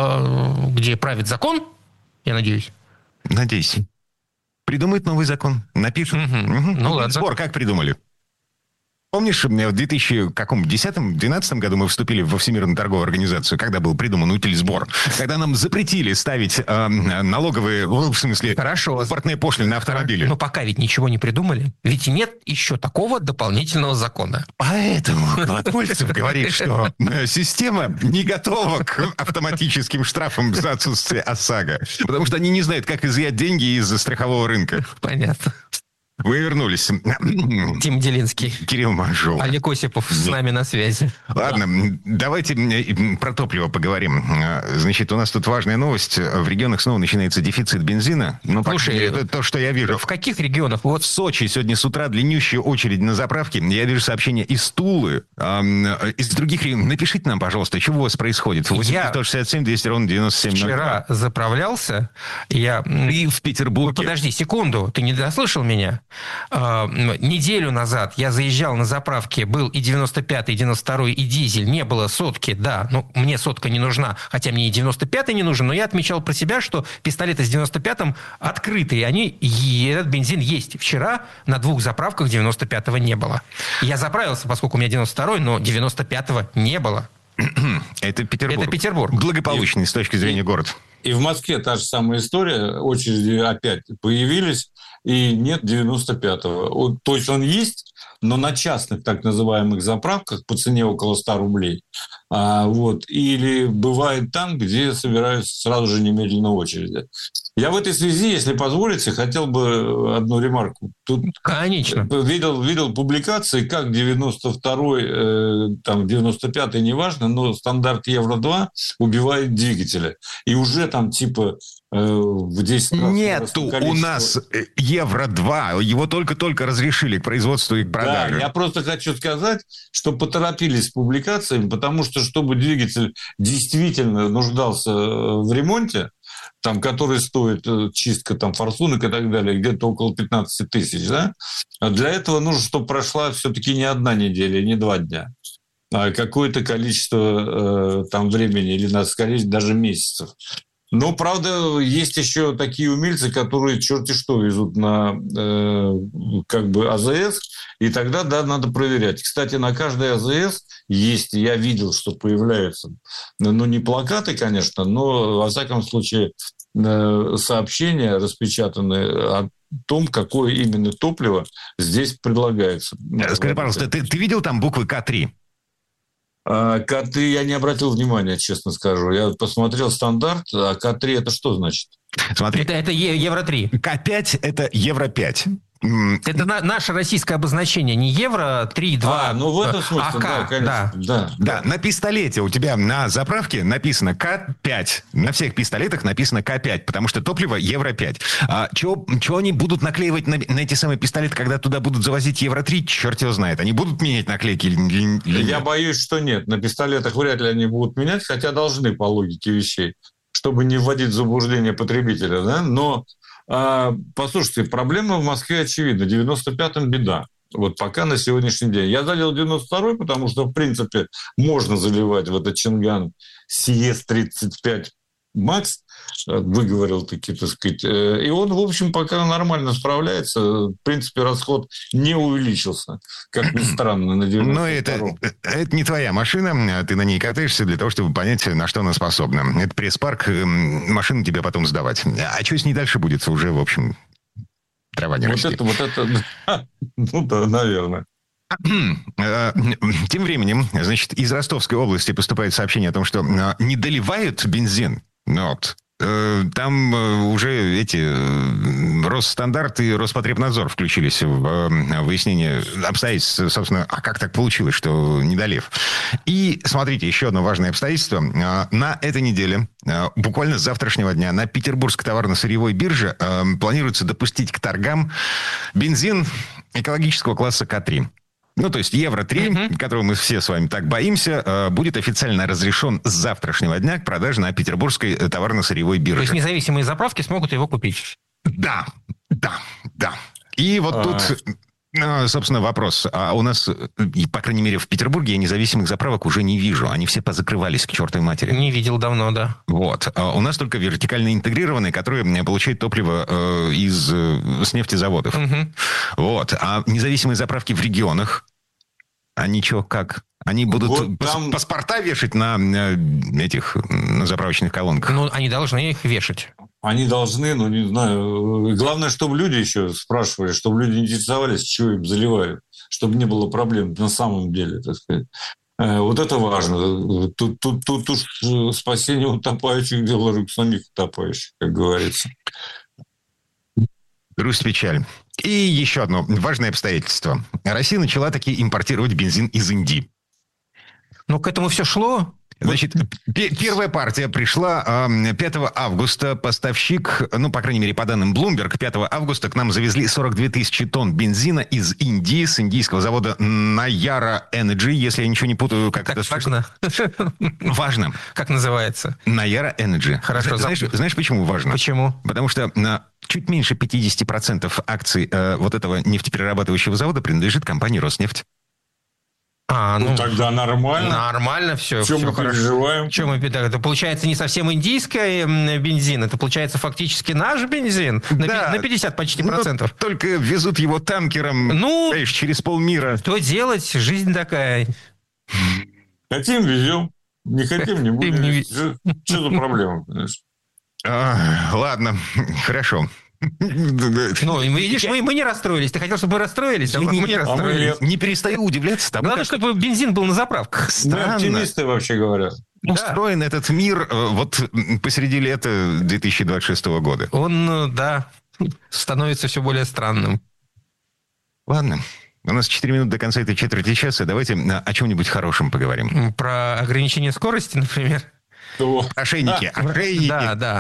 Speaker 10: где правит закон, я надеюсь.
Speaker 9: Надеюсь. Придумают новый закон. Напишут.
Speaker 10: Угу. Угу. Ну, ладно.
Speaker 9: Сбор как придумали? Помнишь, в две тысячи десятом-двенадцатом году мы вступили во Всемирную торговую организацию, когда был придуман утильсбор, когда нам запретили ставить э, налоговые, в смысле,
Speaker 10: хорошо,
Speaker 9: импортные пошлины на автомобили.
Speaker 10: Но пока ведь ничего не придумали. Ведь нет еще такого дополнительного закона.
Speaker 9: Поэтому Колотвольцев говорит, что система не готова к автоматическим штрафам за отсутствие ОСАГО, потому что они не знают, как изъять деньги из страхового рынка.
Speaker 10: Понятно.
Speaker 9: Вы вернулись.
Speaker 10: Тим Делинский.
Speaker 9: Кирилл Манжул.
Speaker 10: Олег Осипов с нами на связи.
Speaker 9: Ладно, давайте про топливо поговорим. Значит, у нас тут важная новость. В регионах снова начинается дефицит бензина. Ну,
Speaker 10: слушай,
Speaker 9: это то, что я вижу.
Speaker 10: В каких регионах?
Speaker 9: Вот в Сочи сегодня с утра длиннющая очередь на заправке. Я вижу сообщения из Тулы, из других регионов. Напишите нам, пожалуйста, что у вас происходит.
Speaker 10: Я
Speaker 9: сто шестьдесят семь двести ровно девяносто семь.
Speaker 10: Вчера заправлялся. Я...
Speaker 9: И в Петербурге.
Speaker 10: Подожди секунду, ты не дослышал меня? Uh, неделю назад я заезжал на заправке, был и девяносто пятый, и девяносто второй, и дизель, не было сотки, да, ну, мне сотка не нужна, хотя мне и девяносто пятый не нужен, но я отмечал про себя, что пистолеты с девяносто пятым открытые, они, и этот бензин есть. Вчера на двух заправках девяносто пятого не было. Я заправился, поскольку у меня девяносто второй, но девяносто пятого не было.
Speaker 9: Это Петербург.
Speaker 10: Это Петербург.
Speaker 9: Благополучный и, с точки зрения города.
Speaker 11: И в Москве та же самая история. Очереди опять появились, и нет девяносто пятого. То есть он есть, но на частных так называемых заправках по цене около ста рублей. А, вот. Или бывает там, где собираются сразу же немедленно очереди. Я в этой связи, если позволите, хотел бы одну ремарку. Тут
Speaker 10: Конечно.
Speaker 11: Видел, видел публикации, как девяносто второй, э, там, девяносто пятый, неважно, но стандарт Евро два убивает двигатели. И уже там типа э, в десять раз...
Speaker 9: Нету у нас Евро два. Его только-только разрешили к производству и к продаже.
Speaker 11: Да, я просто хочу сказать, что поторопились с публикациями, потому что, чтобы двигатель действительно нуждался в ремонте, там, который стоит чистка там, форсунок и так далее, где-то около пятнадцать тысяч, да? А для этого нужно, чтобы прошла все-таки не одна неделя, не два дня, а какое-то количество э, там времени, или, скорее, даже месяцев. Но, правда, есть еще такие умельцы, которые черти что везут на э, как бы АЗС, и тогда, да, надо проверять. Кстати, на каждой АЗС есть, я видел, что появляются, ну, не плакаты, конечно, но, во всяком случае, э, сообщения распечатанные о том, какое именно топливо здесь предлагается.
Speaker 9: Скажи, пожалуйста, ты, ты видел там буквы К три?
Speaker 11: К три я не обратил внимания, честно скажу. Я посмотрел стандарт, а К три это что значит?
Speaker 9: Смотри.
Speaker 10: Это, это Евро три.
Speaker 9: К пять это Евро пять.
Speaker 10: Это на, наше российское обозначение, не Евро три, два,
Speaker 11: а, ну в этом смысле,
Speaker 10: АК,
Speaker 11: да, конечно.
Speaker 10: Да.
Speaker 11: Да,
Speaker 9: да, на пистолете у тебя на заправке написано К пять. На всех пистолетах написано К пять, потому что топливо Евро пять. А чего они будут наклеивать на, на эти самые пистолеты, когда туда будут завозить Евро три, черт его знает. Они будут менять наклейки или, или
Speaker 11: Я боюсь, что нет. На пистолетах вряд ли они будут менять, хотя должны по логике вещей, чтобы не вводить в заблуждение потребителя, да, но... А, послушайте, проблема в Москве очевидна. В девяносто пятом беда. Вот пока на сегодняшний день. Я залил девяносто второй, потому что, в принципе, можно заливать в этот Чинган си эс тридцать пять Макс, выговорил таки, так сказать. И он, в общем, пока нормально справляется. В принципе, расход не увеличился, как ни странно, на девяносто втором.
Speaker 9: Но это, это не твоя машина, ты на ней катаешься для того, чтобы понять, на что она способна. Это пресс-парк, машину тебе потом сдавать. А что с ней дальше будет, уже, в общем, трава не растет.
Speaker 11: Вот это, вот это, ну да, наверное.
Speaker 9: Тем временем, значит, из Ростовской области поступает сообщение о том, что не доливают бензин. Ну, вот. Там уже эти Росстандарт и Роспотребнадзор включились в выяснение обстоятельств, собственно, а как так получилось, что не долив. И смотрите, еще одно важное обстоятельство. На этой неделе, буквально с завтрашнего дня, на Петербургской товарно-сырьевой бирже планируется допустить к торгам бензин экологического класса К три. Ну, то есть Евро три, uh-huh. которого мы все с вами так боимся, будет официально разрешен с завтрашнего дня к продаже на Петербургской товарно-сырьевой бирже.
Speaker 10: То есть независимые заправки смогут его купить?
Speaker 9: Да, да, да. И вот А-а-а. тут, собственно, вопрос. А у нас, по крайней мере, в Петербурге я независимых заправок уже не вижу. Они все позакрывались к чертовой матери.
Speaker 10: Не видел давно, да.
Speaker 9: Вот. А у нас только вертикально интегрированные, которые получают топливо э, из, с нефтезаводов. Угу. Вот. А независимые заправки в регионах, они что, как? Они будут вот там... паспорта вешать на этих на заправочных колонках?
Speaker 10: Ну, они должны их вешать.
Speaker 11: Они должны, ну, не знаю. Главное, чтобы люди еще спрашивали, чтобы люди интересовались, чего им заливают, чтобы не было проблем на самом деле, так сказать. Вот это важно. Тут, тут, тут уж спасение утопающих – дело рук самих утопающих, как говорится.
Speaker 9: Грусть, печаль. И еще одно важное обстоятельство. Россия начала таки импортировать бензин из Индии.
Speaker 10: Ну, к этому все шло.
Speaker 9: Значит, первая партия пришла пятого августа. Поставщик, ну, по крайней мере, по данным Bloomberg, пятого августа к нам завезли сорок две тысячи тонн бензина из Индии, с индийского завода Nayara Energy, если я ничего не путаю. Как
Speaker 10: так
Speaker 9: это
Speaker 10: важно?
Speaker 9: Важно.
Speaker 10: Как называется?
Speaker 9: Nayara Energy.
Speaker 10: Хорошо.
Speaker 9: Знаешь, знаешь, почему важно?
Speaker 10: Почему?
Speaker 9: Потому что на чуть меньше пятьдесят процентов акций э, вот этого нефтеперерабатывающего завода принадлежит компании «Роснефть».
Speaker 10: А, ну,
Speaker 11: ну, тогда нормально.
Speaker 10: Нормально все.
Speaker 11: Чем
Speaker 10: все
Speaker 11: мы
Speaker 10: хорошо.
Speaker 11: переживаем?
Speaker 10: Чем мы, это получается не совсем индийский бензин, это получается фактически наш бензин. Да, на пятьдесят почти процентов.
Speaker 9: Ну, только везут его танкером, ну, знаешь, через полмира.
Speaker 10: Что делать? Жизнь такая.
Speaker 11: Хотим, везем. Не хотим, не будем. Что, что за проблема?
Speaker 9: А, ладно, хорошо.
Speaker 10: Ну, видишь, мы, мы не расстроились. Ты хотел, чтобы мы расстроились, а мы не расстроились.
Speaker 9: Не перестаю удивляться тому,
Speaker 10: Главное, как... чтобы бензин был на заправках.
Speaker 11: Странно. Мы оптимисты, вообще говоря.
Speaker 9: Устроен да. этот мир вот посреди лета две тысячи двадцать шестого года.
Speaker 10: Он, да, становится все более странным.
Speaker 9: Ладно. У нас четыре минуты до конца этой четверти часа. Давайте о чем-нибудь хорошем поговорим.
Speaker 10: Про ограничение скорости, например.
Speaker 9: Ошейники. Ошейники.
Speaker 10: Да, да.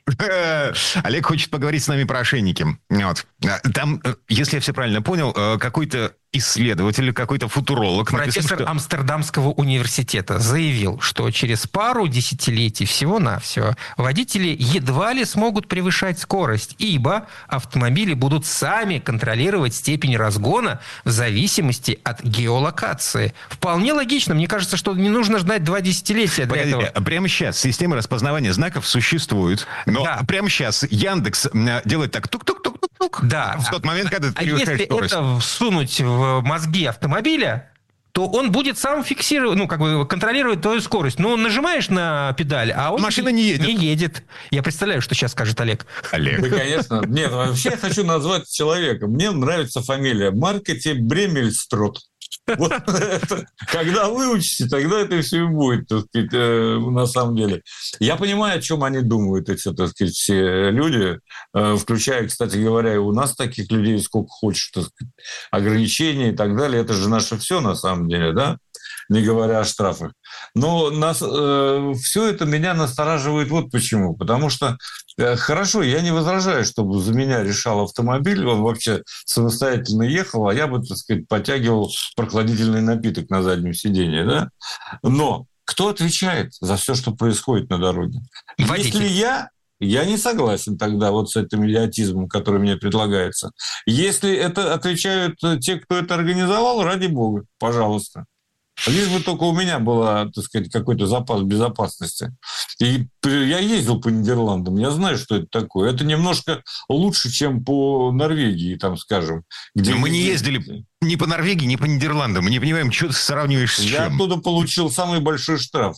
Speaker 9: Олег хочет поговорить с нами про ошейники. Вот. Там, если я все правильно понял, какой-то исследователь, какой-то футуролог...
Speaker 10: Профессор
Speaker 9: написал, что...
Speaker 10: Амстердамского университета заявил, что через пару десятилетий всего-навсего водители едва ли смогут превышать скорость, ибо автомобили будут сами контролировать степень разгона в зависимости от геолокации. Вполне логично. Мне кажется, что не нужно ждать два десятилетия для
Speaker 9: Погодите,
Speaker 10: этого.
Speaker 9: Прямо сейчас система распознавания знаков существует, но да. прямо сейчас Яндекс делает так тук-тук-тук-тук-тук
Speaker 10: да.
Speaker 9: в тот момент, когда ты
Speaker 10: а
Speaker 9: превышаешь
Speaker 10: если
Speaker 9: скорость.
Speaker 10: это всунуть в мозги автомобиля, то он будет сам фиксировать, ну, как бы контролировать твою скорость. Но нажимаешь на педаль, а он
Speaker 9: машина не едет.
Speaker 10: Не едет. Я представляю, что сейчас скажет Олег.
Speaker 9: Олег.
Speaker 11: Да, конечно. Нет, вообще я хочу назвать человека. Мне нравится фамилия Маркете Бремельстрот. Вот это, когда выучите, тогда это все и будет, так сказать, э, на самом деле. Я понимаю, о чем они думают, эти, так сказать, все люди, э, включая, кстати говоря, и у нас таких людей сколько хочешь, так сказать, ограничений и так далее. Это же наше все на самом деле, да? Не говоря о штрафах. Но нас, э, все это меня настораживает вот почему. Потому что, э, хорошо, я не возражаю, чтобы за меня решал автомобиль, он вообще самостоятельно ехал, а я бы, так сказать, подтягивал прохладительный напиток на заднем сиденье. Да? Но кто отвечает за все, что происходит на дороге? Водитель. Если я... Я не согласен тогда вот с этим идиотизмом, который мне предлагается. Если это отвечают те, кто это организовал, ради бога, пожалуйста. Лишь бы только у меня был, так сказать, какой-то запас безопасности. И я ездил по Нидерландам, я знаю, что это такое. Это немножко лучше, чем по Норвегии, там, скажем. Где
Speaker 9: мы не ездили ни по Норвегии, ни по Нидерландам. Мы не понимаем, что ты сравниваешь с чем.
Speaker 11: Я оттуда получил самый большой штраф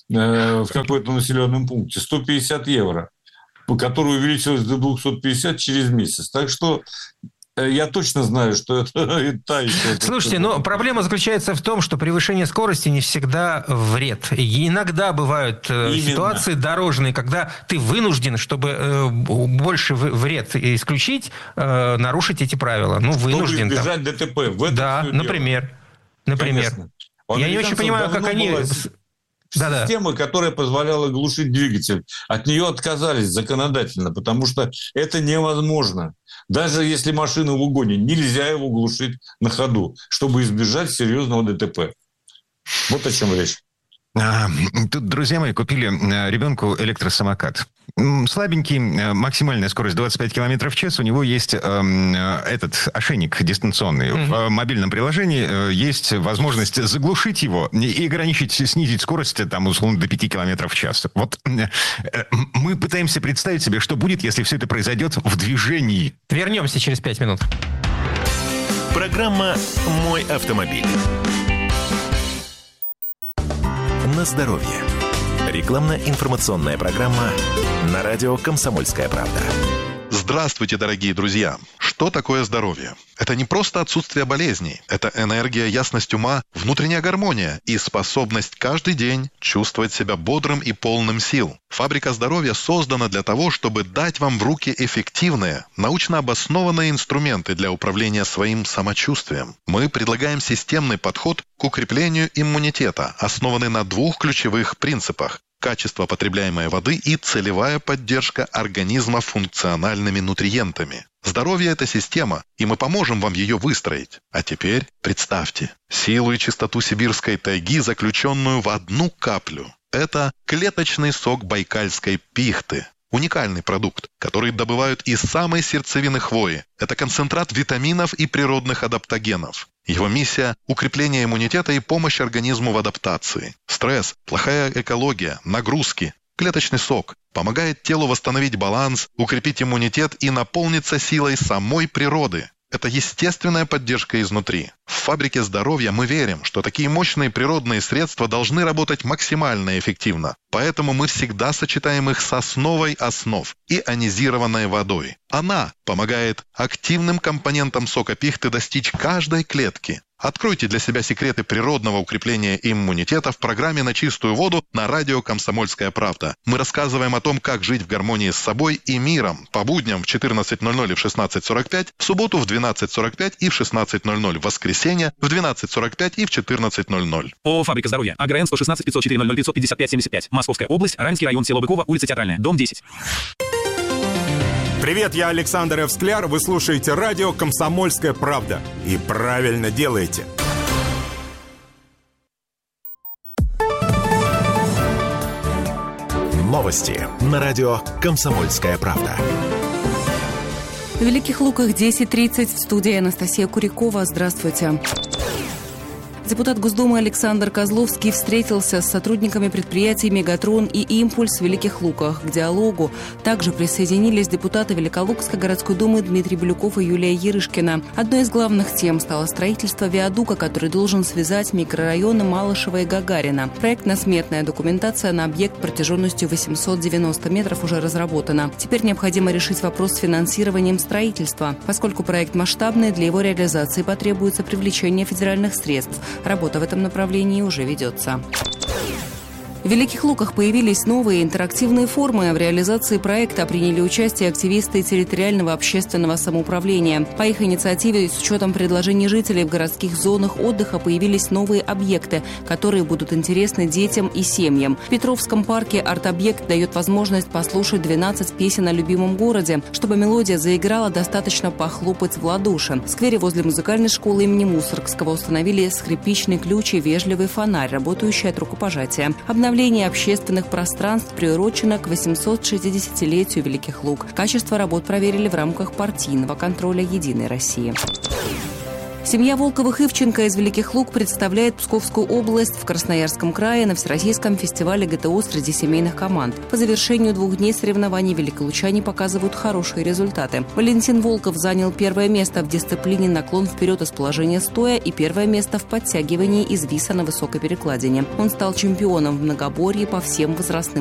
Speaker 11: э, в какой-то населенном пункте. сто пятьдесят евро, который увеличилось до двести пятьдесят через месяц. Так что... Я точно знаю, что это та еще...
Speaker 10: Слушайте, но проблема заключается в том, что превышение скорости не всегда вред. И иногда бывают Именно. ситуации дорожные, когда ты вынужден, чтобы больше вред исключить, нарушить эти правила. Ну, вынужден.
Speaker 11: Чтобы избежать ДТП. В этом
Speaker 10: да, например. Например. Я не очень понимаю, как они...
Speaker 11: Система, да-да. которая позволяла глушить двигатель. От нее отказались законодательно, потому что это невозможно. Даже если машина в угоне, нельзя его глушить на ходу, чтобы избежать серьезного ДТП. Вот о чем речь.
Speaker 9: Тут, друзья мои, купили ребенку электросамокат. Слабенький, максимальная скорость двадцать пять километров в час. У него есть э, этот ошейник дистанционный. Mm-hmm. В мобильном приложении есть возможность заглушить его и ограничить, снизить скорость там, условно, до пяти километров в час. Вот э, мы пытаемся представить себе, что будет, если все это произойдет в движении.
Speaker 10: Вернемся через пять минут.
Speaker 3: Программа «Мой автомобиль». На здоровье. Рекламно-информационная программа на радио «Комсомольская правда».
Speaker 14: Здравствуйте, дорогие друзья! Что такое здоровье? Это не просто отсутствие болезней. Это энергия, ясность ума, внутренняя гармония и способность каждый день чувствовать себя бодрым и полным сил. Фабрика здоровья создана для того, чтобы дать вам в руки эффективные, научно обоснованные инструменты для управления своим самочувствием. Мы предлагаем системный подход к укреплению иммунитета, основанный на двух ключевых принципах: качество потребляемой воды и целевая поддержка организма функциональными нутриентами. Здоровье – это система, и мы поможем вам ее выстроить. А теперь представьте силу и чистоту сибирской тайги, заключенную в одну каплю. Это клеточный сок байкальской пихты. Уникальный продукт, который добывают из самой сердцевины хвои. Это концентрат витаминов и природных адаптогенов. Его миссия – укрепление иммунитета и помощь организму в адаптации. Стресс, плохая экология, нагрузки. Клеточный сок помогает телу восстановить баланс, укрепить иммунитет и наполниться силой самой природы. Это естественная поддержка изнутри. В фабрике здоровья мы верим, что такие мощные природные средства должны работать максимально эффективно. Поэтому мы всегда сочетаем их с основой основ – ионизированной водой. Она помогает активным компонентам сока пихты достичь каждой клетки. Откройте для себя секреты природного укрепления иммунитета в программе «На чистую воду» на радио «Комсомольская правда». Мы рассказываем о том, как жить в гармонии с собой и миром. По будням в четырнадцать ноль ноль и в шестнадцать сорок пять, в субботу в двенадцать сорок пять и в шестнадцать ноль ноль, в воскресенье в двенадцать сорок пять и в четырнадцать ноль ноль.
Speaker 15: ООО «Фабрика здоровья». АГРН сто шестнадцать пятьсот четыре ноль ноль пятьсот пятьдесят пять семьдесят пять. Московская область. Раймский район, село Быково, улица Театральная, дом десять. Привет, я Александр Эвскляр. Вы слушаете радио «Комсомольская правда». И правильно делаете.
Speaker 3: Новости на радио «Комсомольская правда».
Speaker 16: В Великих Луках десять тридцать. В студии Анастасия Курякова. Здравствуйте. Депутат Госдумы Александр Козловский встретился с сотрудниками предприятий «Мегатрон» и «Импульс» в Великих Луках. К диалогу также присоединились депутаты Великолукской городской думы Дмитрий Билюков и Юлия Ярышкина. Одной из главных тем стало строительство виадука, который должен связать микрорайоны Малышева и Гагарина. Проектно-сметная документация на объект протяженностью восемьсот девяносто метров уже разработана. Теперь необходимо решить вопрос с финансированием строительства. Поскольку проект масштабный, для его реализации потребуется привлечение федеральных средств. Работа в этом направлении уже ведется. В Великих Луках появились новые интерактивные формы. В реализации проекта приняли участие активисты территориального общественного самоуправления. По их инициативе, с учетом предложений жителей, в городских зонах отдыха появились новые объекты, которые будут интересны детям и семьям. В Петровском парке арт-объект дает возможность послушать двенадцать песен о любимом городе. Чтобы мелодия заиграла, достаточно похлопать в ладоши. В сквере возле музыкальной школы имени Мусоргского установили скрипичный ключ и вежливый фонарь, работающий от рукопожатия. Обновление общественных пространств приурочено к восьмисот шестидесятилетию Великих Лук. Качество работ проверили в рамках партийного контроля «Единой России». Семья Волковых-Ивченко из Великих Лук представляет Псковскую область в Красноярском крае на Всероссийском фестивале ГТО среди семейных команд. По завершению двух дней соревнований великолучане показывают хорошие результаты. Валентин Волков занял первое место в дисциплине наклон вперед из положения стоя и первое место в подтягивании из виса на высокой перекладине. Он стал чемпионом в многоборье по всем возрастным